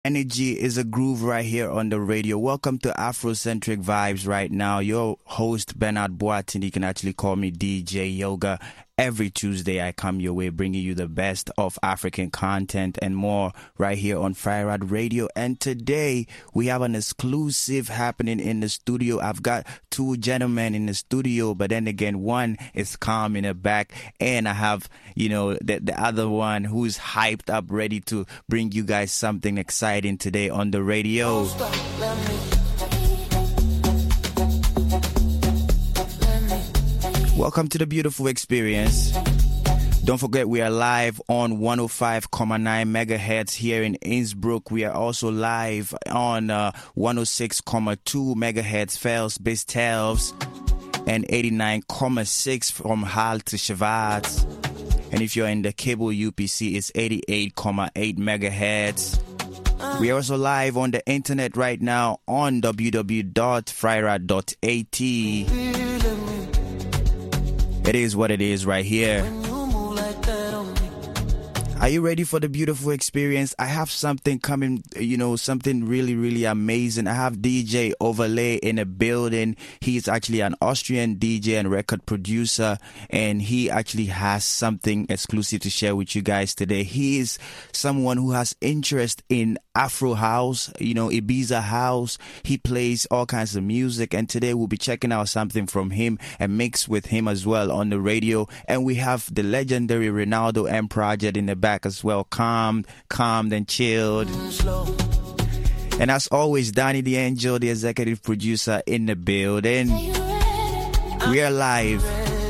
Energy is a groove right here on the radio. Welcome to Afrocentric Vibes right now. Your host, Bernard Boateng. You can actually call me DJ Yoga. Every Tuesday, I come your way bringing you the best of African content and more right here on Frirad Radio. And today, we have an exclusive happening in the studio. I've got two gentlemen in the studio, but then again, one is calm in the back. And I have, the other one who's hyped up, ready to bring you guys something exciting today on the radio. Welcome to the beautiful experience. Don't forget we are live on 105.9 megahertz here in Innsbruck. We are also live on 106.2 megahertz Vels bis Telfs and 89.6 from Halle to Schwarz. And if you're in the cable UPC, it's 88.8 megahertz. We are also live on the internet right now on www.frirad.at. It is what it is right here. Are you ready for the beautiful experience? I have something coming, something really, really amazing. I have DJ Overlay in the building. He's actually an Austrian DJ and record producer, and he actually has something exclusive to share with you guys today. He is someone who has interest in Afro house, Ibiza house. He plays all kinds of music, and today we'll be checking out something from him and mix with him as well on the radio. And we have the legendary Ronaldo M Project in the back as well, calmed and chilled. And as always, Donnie the Angel, the executive producer, in the building. We are live.